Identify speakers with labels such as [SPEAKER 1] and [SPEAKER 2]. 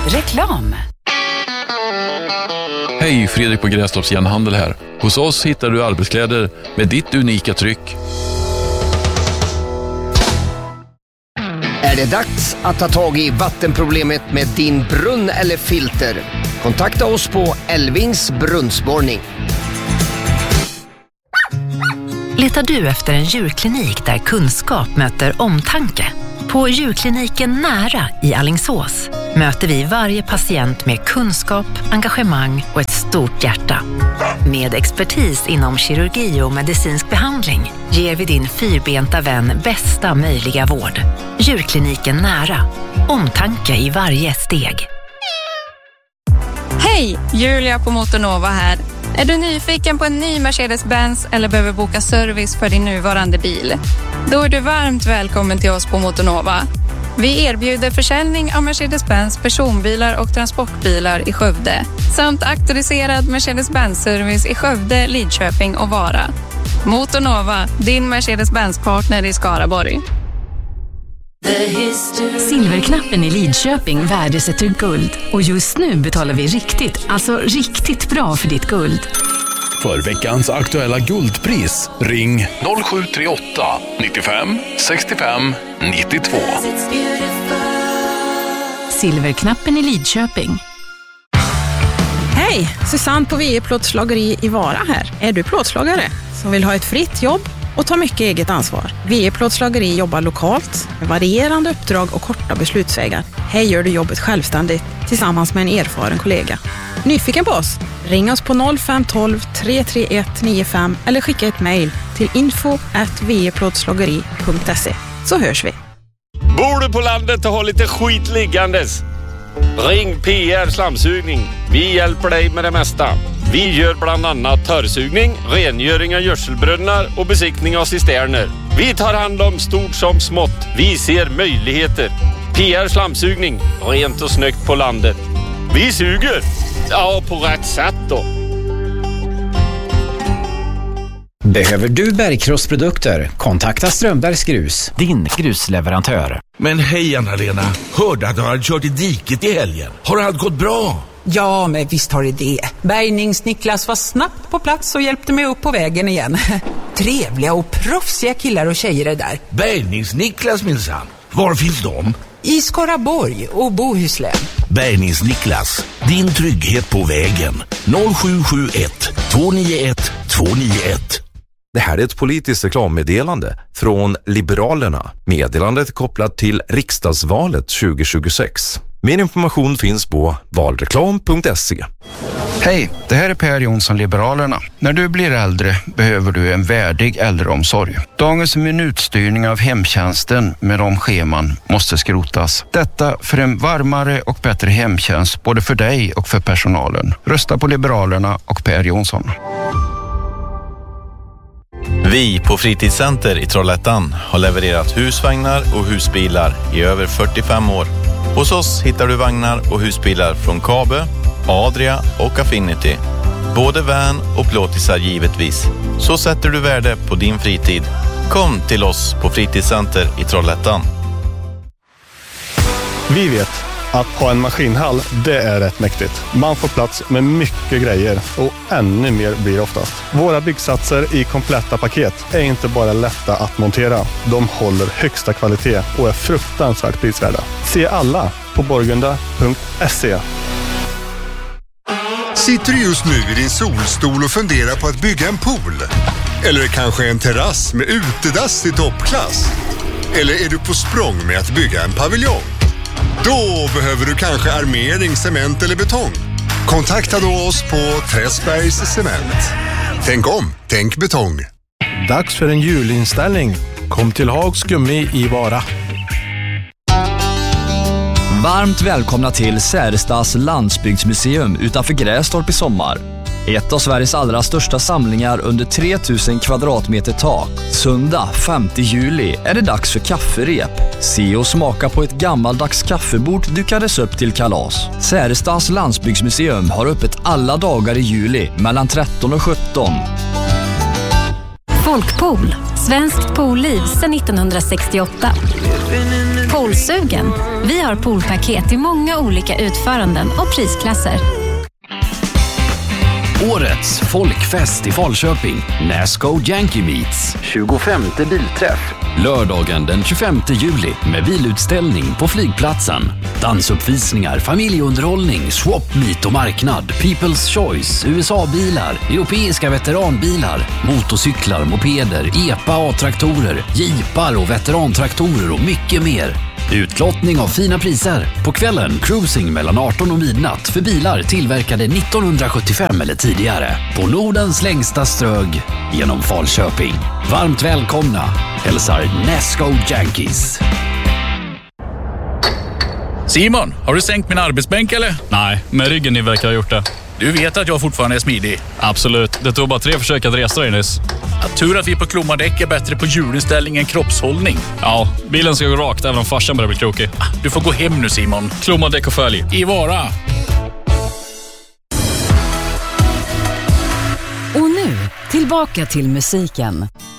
[SPEAKER 1] Reklam.
[SPEAKER 2] Hej, Fredrik på Grästorps Järnhandel här. Hos oss hittar du arbetskläder med ditt unika tryck.
[SPEAKER 3] Är det dags att ta tag i vattenproblemet med din brunn eller filter? Kontakta oss på Elvings brunnsborrning.
[SPEAKER 1] Letar du efter en djurklinik där kunskap möter omtanke? På djurkliniken Nära i Alingsås möter vi varje patient med kunskap, engagemang och ett stort hjärta. Med expertis inom kirurgi och medicinsk behandling ger vi din fyrbenta vän bästa möjliga vård. Djurkliniken Nära. Omtanke i varje steg.
[SPEAKER 4] Hej, Julia på Motornova här. Är du nyfiken på en ny Mercedes-Benz eller behöver boka service för din nuvarande bil? Då är du varmt välkommen till oss på Motornova. Vi erbjuder försäljning av Mercedes-Benz personbilar och transportbilar i Skövde samt auktoriserad Mercedes-Benz-service i Skövde, Lidköping och Vara. Motornova, din Mercedes-Benz-partner i Skaraborg.
[SPEAKER 5] Silverknappen i Lidköping värdesätter guld. Och just nu betalar vi riktigt bra för ditt guld.
[SPEAKER 6] För veckans aktuella guldpris, ring 0738 95 65 92.
[SPEAKER 5] Silverknappen i Lidköping.
[SPEAKER 7] Hej, Susanne på VE Plåtslageri i Vara här. Är du plåtslagare som vill ha ett fritt jobb och ta mycket eget ansvar? VE Plåtslageri jobbar lokalt med varierande uppdrag och korta beslutsvägar. Här gör du jobbet självständigt tillsammans med en erfaren kollega. Nyfiken på oss? Ring oss på 0512 331 95 eller skicka ett mejl till info@veplåtslageri.se, så hörs vi.
[SPEAKER 8] Bor du på landet och har lite skit liggandes? Ring PR Slamsugning. Vi hjälper dig med det mesta. Vi gör bland annat törrsugning, rengöring av gödselbrunnar och besiktning av cisterner. Vi tar hand om stort som smått. Vi ser möjligheter. PR Slamsugning. Rent och snyggt på landet. Vi suger. Ja, på rätt sätt då.
[SPEAKER 9] Behöver du bergkrossprodukter? Kontakta Strömbergs Grus, din grusleverantör.
[SPEAKER 10] Men hej Anna-Lena, hörde att du hade kört i diket i helgen. Har allt gått bra?
[SPEAKER 11] Ja, men visst har det. Bärgnings-Niklas var snabbt på plats och hjälpte mig upp på vägen igen. Trevliga och proffsiga killar och tjejer är där.
[SPEAKER 10] Bärgnings-Niklas minsann. Var finns de?
[SPEAKER 11] I Skaraborg och Bohuslän.
[SPEAKER 10] Bärgnings-Niklas, din trygghet på vägen. 0771 291 291.
[SPEAKER 12] Det här är ett politiskt reklammeddelande från Liberalerna. Meddelandet är kopplat till riksdagsvalet 2026. Mer information finns på valreklam.se.
[SPEAKER 13] Hej, det här är Per Jonsson, Liberalerna. När du blir äldre behöver du en värdig äldreomsorg. Dagens minutstyrning av hemtjänsten med de scheman måste skrotas. Detta för en varmare och bättre hemtjänst både för dig och för personalen. Rösta på Liberalerna och Per Jonsson.
[SPEAKER 14] Vi på Fritidscenter i Trollhättan har levererat husvagnar och husbilar i över 45 år. Hos oss hittar du vagnar och husbilar från Kabe, Adria och Affinity. Både van och plåtisar givetvis. Så sätter du värde på din fritid. Kom till oss på Fritidscenter i Trollhättan.
[SPEAKER 15] Vi vet att ha en maskinhall, det är rätt mäktigt. Man får plats med mycket grejer och ännu mer blir oftast. Våra byggsatser i kompletta paket är inte bara lätta att montera. De håller högsta kvalitet och är fruktansvärt prisvärda. Se alla på borgunda.se.
[SPEAKER 16] Sitter du just nu i din solstol och funderar på att bygga en pool? Eller kanske en terrass med utedass i toppklass? Eller är du på språng med att bygga en paviljong? Då behöver du kanske armering, cement eller betong. Kontakta då oss på Träsbergs Cement. Tänk om, tänk betong.
[SPEAKER 17] Dags för en julinställning. Kom till Hags Gummi i Vara.
[SPEAKER 18] Varmt välkomna till Särestas landsbygdsmuseum utanför Grästorp i sommar. Ett av Sveriges allra största samlingar under 3000 kvadratmeter tak. Söndag 5 juli är det dags för kafferep. Se och smaka på ett gammaldags kaffebord dukades upp till kalas. Särestas landsbygdsmuseum har öppet alla dagar i juli mellan 13 och 17.
[SPEAKER 5] Folkpool, svenskt poolliv sedan 1968.
[SPEAKER 19] Poolsugen. Vi har poolpaket i många olika utföranden och prisklasser.
[SPEAKER 20] Årets folkfest i Falköping. Nasco Yankee Meets. 25:e bilträff. Lördagen den 25 juli med bilutställning på flygplatsen. Dansuppvisningar, familjeunderhållning, swap meet och marknad. People's Choice, USA-bilar, europeiska veteranbilar, motorcyklar, mopeder, EPA A-traktorer, jeepar och veterantraktorer och mycket mer. Utlottning av fina priser. På kvällen cruising mellan 18 och midnatt för bilar tillverkade 1975 eller tidigare. På Nordens längsta strög genom Falköping. Varmt välkomna. Hälsar Nasco Yankees.
[SPEAKER 21] Simon, har du sänkt min arbetsbänk eller?
[SPEAKER 22] Nej, med ryggen ni verkar ha gjort det.
[SPEAKER 21] Du vet att jag fortfarande är smidig.
[SPEAKER 22] Absolut, det tog bara 3 försök att resa dig nyss.
[SPEAKER 21] Tur att vi på Klomadäck är bättre på hjulinställning än kroppshållning.
[SPEAKER 22] Ja, bilen ska gå rakt även om farsan börjar bli krokig.
[SPEAKER 21] Du får gå hem nu Simon.
[SPEAKER 22] Klomadäck och följ.
[SPEAKER 21] I Vara.
[SPEAKER 23] Och nu, tillbaka till musiken.